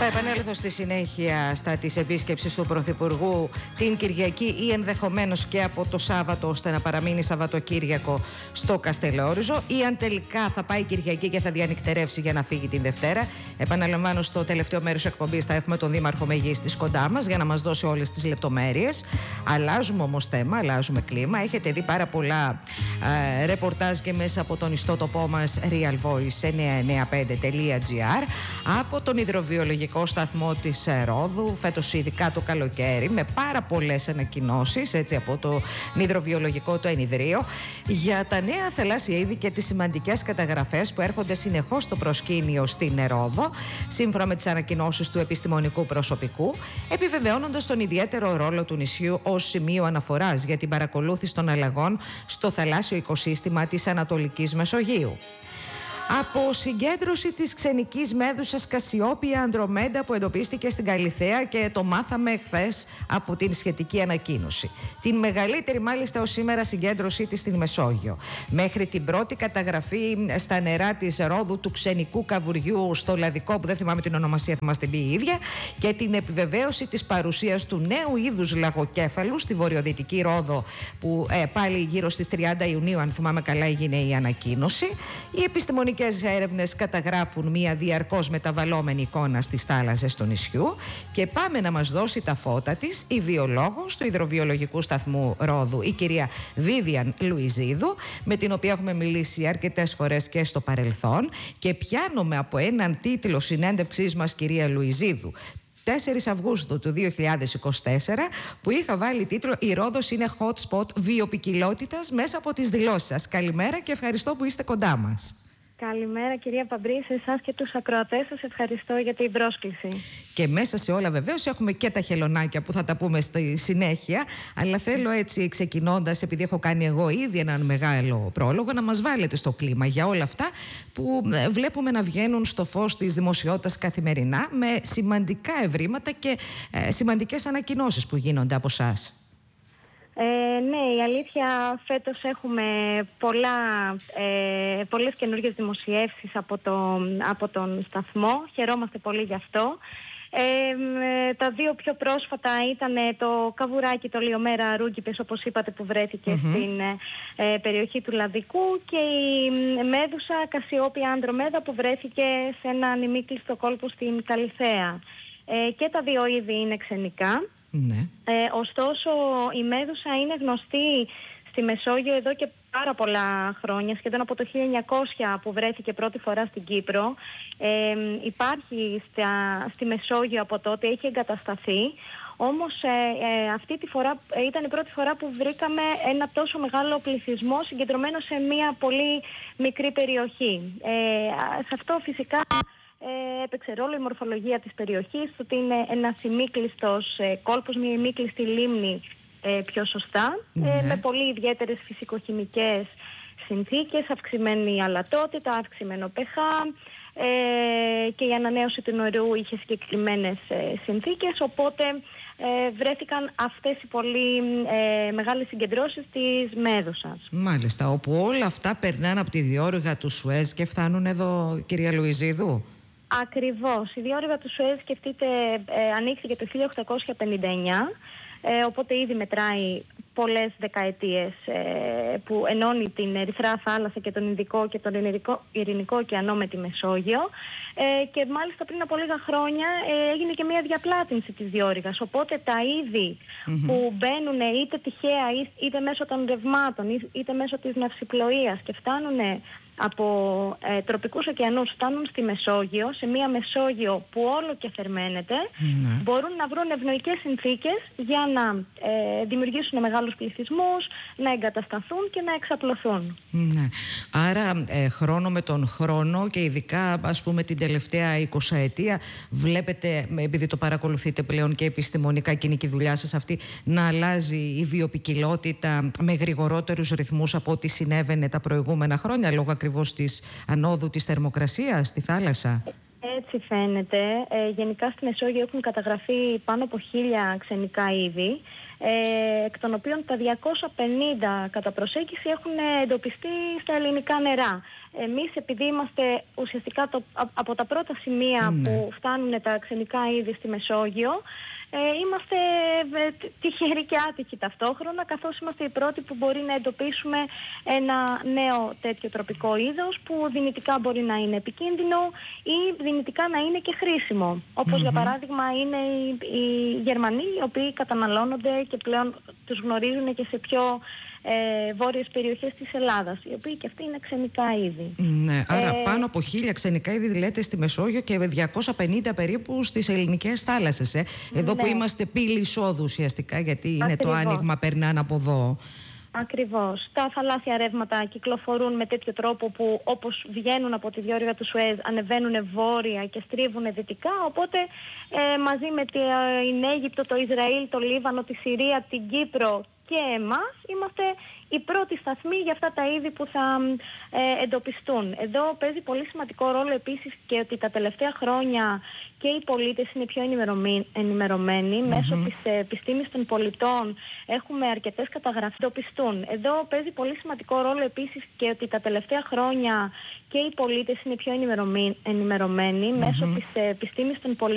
Θα επανέλθω στη συνέχεια στα της επίσκεψης του Πρωθυπουργού την Κυριακή ή ενδεχομένως και από το Σάββατο, ώστε να παραμείνει Σαββατοκύριακο στο Καστελόριζο, ή αν τελικά θα πάει Κυριακή και θα διανυκτερεύσει για να φύγει την Δευτέρα. Επαναλαμβάνω, στο τελευταίο μέρος της εκπομπής θα έχουμε τον Δήμαρχο Μεγίστης κοντά μας για να μας δώσει όλες τις λεπτομέρειες. Αλλάζουμε όμως θέμα, αλλάζουμε κλίμα. Έχετε δει πάρα πολλά ρεπορτάζ και μέσα από τον ιστότοπό μας realvoice995.gr από τον υδροβιολογικό σταθμό της Ρόδου, φέτος ειδικά το καλοκαίρι, με πάρα πολλές ανακοινώσεις έτσι από το υδροβιολογικό του ενιδρίο για τα νέα θαλάσσια είδη και τις σημαντικές καταγραφές που έρχονται συνεχώς στο προσκήνιο στην Ρόδο, σύμφωνα με τις ανακοινώσεις του επιστημονικού προσωπικού, επιβεβαιώνοντας τον ιδιαίτερο ρόλο του νησιού ως σημείο αναφοράς για την παρακολούθηση των αλλαγών στο θαλάσσιο οικοσύστημα της Ανατολικής Μεσογείου. Από συγκέντρωση της ξενικής μέδουσας Κασιόπια Ανδρομέντα που εντοπίστηκε στην Καλιθέα, και το μάθαμε χθες από την σχετική ανακοίνωση. Την μεγαλύτερη μάλιστα ως σήμερα συγκέντρωσή της στην Μεσόγειο. Μέχρι την πρώτη καταγραφή στα νερά της Ρόδου του ξενικού καβουριού στο Λαδικό, που δεν θυμάμαι την ονομασία, θα μας την πει η ίδια, και την επιβεβαίωση της παρουσίας του νέου είδους λαγοκέφαλου στη βορειοδυτική Ρόδο, που πάλι γύρω στις 30 Ιουνίου, αν θυμάμαι καλά, έγινε η ανακοίνωση. Οι επιστημονικές έρευνες καταγράφουν μια διαρκώς μεταβαλλόμενη εικόνα στις θάλασσες του νησιού, και πάμε να μας δώσει τα φώτα της η βιολόγος του υδροβιολογικού σταθμού Ρόδου, η κυρία Βίβιαν Λουιζίδου, με την οποία έχουμε μιλήσει αρκετές φορές και στο παρελθόν, και πιάνομαι από έναν τίτλο συνέντευξής μας, κυρία Λουιζίδου, 4 Αυγούστου του 2024, που είχα βάλει τίτλο «Η Ρόδος είναι hot spot βιοποικιλότητας» μέσα από τις δηλώσεις σας. Καλημέρα και ευχαριστώ που είστε κοντά μας. Καλημέρα κυρία Παμπρή, σε εσάς και τους ακροατές σας ευχαριστώ για την πρόσκληση. Και μέσα σε όλα βεβαίως έχουμε και τα χελωνάκια που θα τα πούμε στη συνέχεια, αλλά θέλω έτσι ξεκινώντας, επειδή έχω κάνει εγώ ήδη έναν μεγάλο πρόλογο, να μας βάλετε στο κλίμα για όλα αυτά που βλέπουμε να βγαίνουν στο φως της δημοσιότητας καθημερινά, με σημαντικά ευρήματα και σημαντικές ανακοινώσεις που γίνονται από εσάς. Ναι, η αλήθεια φέτος έχουμε πολλές καινούργιες δημοσιεύσεις από τον σταθμό. Χαιρόμαστε πολύ γι' αυτό. Τα δύο πιο πρόσφατα ήταν το καβουράκι, το Λιωμέρα Ρούγκιπες, όπως είπατε, που βρέθηκε στην περιοχή του Λαδικού, και η μέδουσα Κασιόπια Ανδρομέδα που βρέθηκε σε ένα ημίκλειστο κόλπο στην Καλιθέα. Και τα δύο είδη είναι ξενικά. Ναι. Ωστόσο η μέδουσα είναι γνωστή στη Μεσόγειο εδώ και πάρα πολλά χρόνια, σχεδόν από το 1900 που βρέθηκε πρώτη φορά στην Κύπρο. Υπάρχει στη Μεσόγειο από τότε, έχει εγκατασταθεί. Όμως αυτή τη φορά ήταν η πρώτη φορά που βρήκαμε ένα τόσο μεγάλο πληθυσμό συγκεντρωμένο σε μια πολύ μικρή περιοχή. Σε αυτό φυσικά έπαιξε ρόλο η μορφολογία της περιοχής, ότι είναι ένας ημίκλειστος κόλπος, μια ημίκλειστη λίμνη πιο σωστά, με πολύ ιδιαίτερες φυσικοχημικές συνθήκες, αυξημένη αλατότητα, αυξημένο pH, και η ανανέωση του νερού είχε συγκεκριμένες συνθήκες, οπότε βρέθηκαν αυτές οι πολύ μεγάλες συγκεντρώσεις της μέδουσας. Μάλιστα, όπου όλα αυτά περνάνε από τη διόρυγα του Σουέζ και φτάνουν εδώ, κυρία Λουιζίδου. Ακριβώς. Η διόρυγα του Σουέζ, σκεφτείτε, ανοίχθηκε το 1859, οπότε ήδη μετράει πολλές δεκαετίες, που ενώνει την Ερυθρά Θάλασσα και τον Ινδικό και τον Ειρηνικό ωκεανό με τη Μεσόγειο, και μάλιστα πριν από λίγα χρόνια έγινε και μια διαπλάτυνση της διόρυγας, οπότε τα είδη που μπαίνουν είτε τυχαία είτε μέσω των ρευμάτων είτε μέσω της ναυσιπλοείας και φτάνουν από τροπικούς ωκεανούς, φτάνουν στη Μεσόγειο, σε μια Μεσόγειο που όλο και θερμαίνεται, μπορούν να βρουν ευνοϊκές συνθήκες για να δημιουργήσουν μεγάλους πληθυσμούς, να εγκατασταθούν και να εξαπλωθούν. Ναι. Άρα χρόνο με τον χρόνο, και ειδικά ας πούμε την τελευταία 20 ετία, βλέπετε, επειδή το παρακολουθείτε πλέον και επιστημονικά και είναι και η δουλειά σας αυτή, να αλλάζει η βιοποικιλότητα με γρηγορότερους ρυθμούς από ό,τι συνέβαινε τα προηγούμενα χρόνια, λόγω ακριβώς της ανόδου της θερμοκρασίας στη θάλασσα. Έτσι φαίνεται. Γενικά στη Μεσόγειο έχουν καταγραφεί πάνω από 1000 ξενικά είδη, εκ των οποίων τα 250 κατά προσέγγιση έχουν εντοπιστεί στα ελληνικά νερά. εμείς επειδή είμαστε ουσιαστικά από τα πρώτα σημεία που φτάνουν τα ξενικά είδη στη Μεσόγειο, είμαστε τυχεροί και άτυχοι ταυτόχρονα, καθώς είμαστε οι πρώτοι που μπορεί να εντοπίσουμε ένα νέο τέτοιο τροπικό είδος που δυνητικά μπορεί να είναι επικίνδυνο ή δυνητικά να είναι και χρήσιμο. Όπως για παράδειγμα είναι οι Γερμανοί, οι οποίοι καταναλώνονται και πλέον τους γνωρίζουν και σε πιο βόρειες περιοχές της Ελλάδας, οι οποίοι και αυτοί είναι ξενικά είδη. Ναι, άρα πάνω από 1.000 ξενικά είδη λέτε στη Μεσόγειο και 250 περίπου στις ελληνικές θάλασσες. Εδώ που είμαστε πύλη εισόδου ουσιαστικά, γιατί είναι το άνοιγμα, περνάνε από εδώ. Ακριβώς. Τα θαλάσσια ρεύματα κυκλοφορούν με τέτοιο τρόπο που όπως βγαίνουν από τη διόρυγα του Σουέζ ανεβαίνουν βόρεια και στρίβουν δυτικά, οπότε μαζί με την Αίγυπτο, το Ισραήλ, το Λίβανο, τη Συρία, την Κύπρο και εμάς είμαστε οι πρώτοι σταθμοί για αυτά τα είδη που θα εντοπιστούν. Εδώ παίζει πολύ σημαντικό ρόλο επίσης και ότι τα τελευταία χρόνια και οι πολίτες είναι πιο ενημερωμένοι. Μέσω της επιστήμης των πολιτών έχουμε αρκετές καταγραφές εντοπιστούν. Εδώ παίζει πολύ σημαντικό ρόλο επίσης και ότι τα τελευταία χρόνια και οι πολίτες είναι πιο ενημερωμένοι. Μέσω της επιστήμης των πολιτών